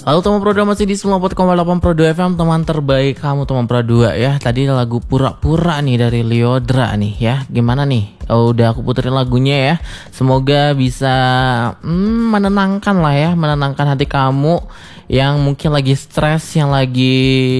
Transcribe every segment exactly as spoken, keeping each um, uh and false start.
Halo teman Pro dua, masih di sembilan puluh empat koma delapan Pro dua F M, teman terbaik kamu teman Pro dua ya. Tadi lagu Pura-Pura nih dari Lyodra nih ya. Gimana nih? Oh, udah aku puterin lagunya ya. Semoga bisa hmm, menenangkan lah ya, menenangkan hati kamu yang mungkin lagi stres, yang lagi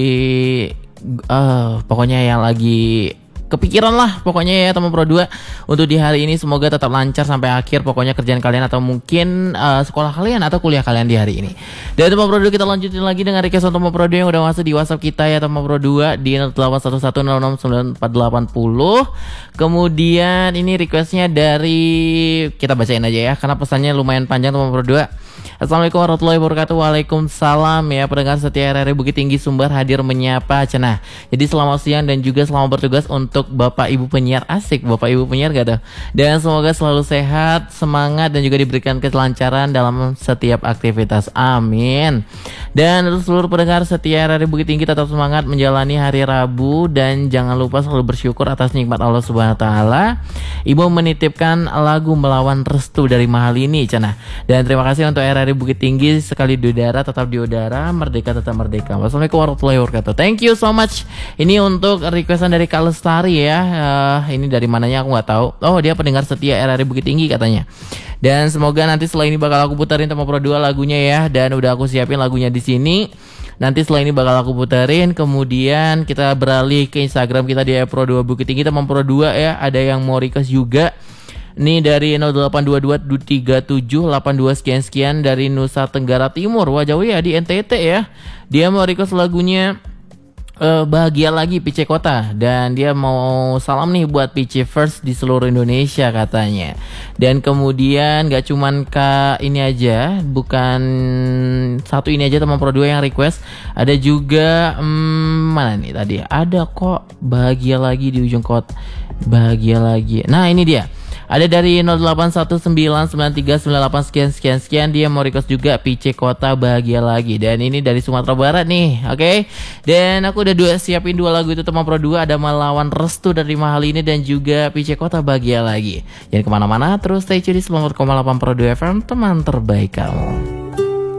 uh, pokoknya yang lagi kepikiran lah pokoknya ya teman Pro dua. Untuk di hari ini semoga tetap lancar sampai akhir pokoknya kerjaan kalian atau mungkin uh, sekolah kalian atau kuliah kalian di hari ini. Dan teman Pro dua, kita lanjutin lagi dengan request teman Pro dua yang udah masuk di WhatsApp kita ya teman Pro dua di nol delapan satu satu nol enam sembilan empat delapan nol. Kemudian ini requestnya dari, kita bacain aja ya karena pesannya lumayan panjang teman Pro dua. Assalamualaikum warahmatullahi wabarakatuh. Waalaikumsalam ya pendengar setia R R I Bukit Tinggi Sumbar, hadir menyapa cenah. Jadi selamat siang dan juga selamat bertugas untuk Bapak Ibu penyiar. Asik Bapak Ibu penyiar gak tuh? Dan semoga selalu sehat, semangat dan juga diberikan kelancaran dalam setiap aktivitas. Amin. Dan untuk seluruh pendengar setia R R I Bukit Tinggi, tetap semangat menjalani hari Rabu dan jangan lupa selalu bersyukur atas nikmat Allah Subhanahu wa taala. Ibu menitipkan lagu Melawan Restu dari Mahalini cenah. Dan terima kasih untuk R R I Bukit Tinggi, sekali di udara tetap di udara, merdeka tetap merdeka. Wassalamualaikum warahmatullahi wabarakatuh. Thank you so much. Ini untuk requestan dari Kak Lestari ya. Uh, ini dari mananya aku nggak tahu. Oh, dia pendengar setia R R I Bukit Tinggi katanya. Dan semoga nanti setelah ini bakal aku puterin teman Pro dua lagunya ya. Dan udah aku siapin lagunya di sini. Nanti setelah ini bakal aku puterin. Kemudian kita beralih ke Instagram kita di Pro dua Bukit Tinggi teman Pro dua ya. Ada yang mau request juga. Ini dari nol delapan dua dua tiga tujuh delapan dua sekian-sekian dari Nusa Tenggara Timur. Wah jauh ya, di N T T ya. Dia mau request lagunya uh, Bahagia Lagi P C Kota. Dan dia mau salam nih buat P C First di seluruh Indonesia katanya. Dan kemudian gak cuman Kak ini aja, bukan satu ini aja teman Pro dua yang request. Ada juga hmm, mana nih tadi? Ada kok Bahagia Lagi di ujung kota. Bahagia Lagi. Nah ini dia. Ada dari nol delapan satu sembilan sembilan tiga sembilan delapan sekian sekian sekian. Dia mau request juga P C Kota Bahagia Lagi. Dan ini dari Sumatera Barat nih. Oke okay? Dan aku udah dua, siapin dua lagu itu teman Pro dua. Ada Melawan Restu dari Mahalini dan juga P C Kota Bahagia Lagi. Jangan kemana-mana, terus stay tune di sembilan puluh empat koma delapan Pro dua F M, teman terbaik kamu.